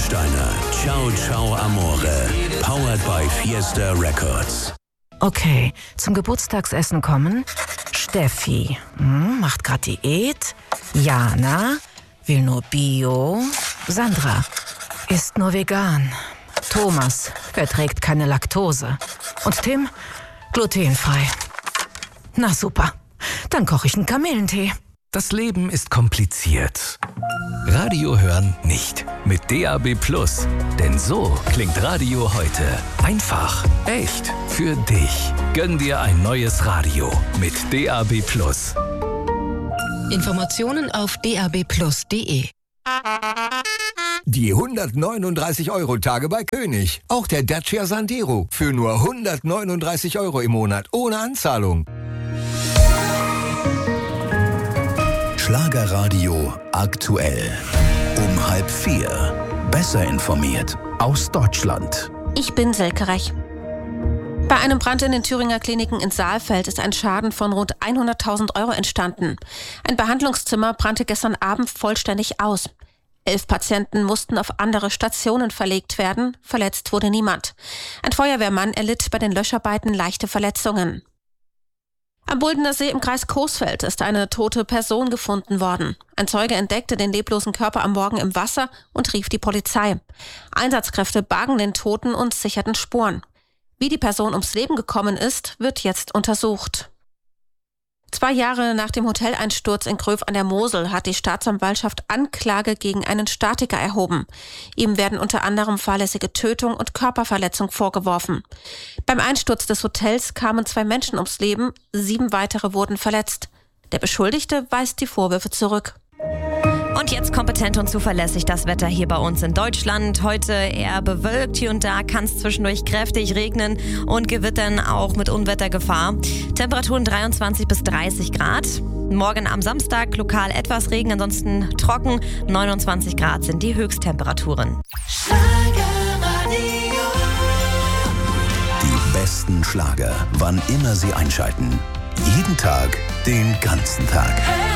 Rammsteiner, Ciao Ciao Amore, powered by Fiesta Records. Okay, zum Geburtstagsessen kommen Steffi, macht grad Diät. Jana, will nur Bio. Sandra, isst nur vegan. Thomas, verträgt keine Laktose. Und Tim, glutenfrei. Na super, dann koche ich einen Kamillentee. Das Leben ist kompliziert. Radio hören nicht. Mit DAB+. Denn so klingt Radio heute. Einfach, echt, für dich. Gönn dir ein neues Radio mit DAB+. Informationen auf dabplus.de. Die 139-Euro-Tage bei König. Auch der Dacia Sandero für nur 139 Euro im Monat ohne Anzahlung. Schlagerradio aktuell. Um 3:30. Besser informiert aus Deutschland. Ich bin Silke Rech. Bei einem Brand in den Thüringer Kliniken in Saalfeld ist ein Schaden von rund 100.000 Euro entstanden. Ein Behandlungszimmer brannte gestern Abend vollständig aus. 11 Patienten mussten auf andere Stationen verlegt werden. Verletzt wurde niemand. Ein Feuerwehrmann erlitt bei den Löscharbeiten leichte Verletzungen. Am Buldener See im Kreis Coesfeld ist eine tote Person gefunden worden. Ein Zeuge entdeckte den leblosen Körper am Morgen im Wasser und rief die Polizei. Einsatzkräfte bargen den Toten und sicherten Spuren. Wie die Person ums Leben gekommen ist, wird jetzt untersucht. 2 Jahre nach dem Hoteleinsturz in Gröf an der Mosel hat die Staatsanwaltschaft Anklage gegen einen Statiker erhoben. Ihm werden unter anderem fahrlässige Tötung und Körperverletzung vorgeworfen. Beim Einsturz des Hotels kamen 2 Menschen ums Leben, 7 weitere wurden verletzt. Der Beschuldigte weist die Vorwürfe zurück. Und jetzt kompetent und zuverlässig das Wetter hier bei uns in Deutschland. Heute eher bewölkt, hier und da kann es zwischendurch kräftig regnen und gewittern, auch mit Unwettergefahr. Temperaturen 23 bis 30 Grad. Morgen am Samstag lokal etwas Regen, ansonsten trocken. 29 Grad sind die Höchsttemperaturen. Die besten Schlager, wann immer Sie einschalten. Jeden Tag, den ganzen Tag.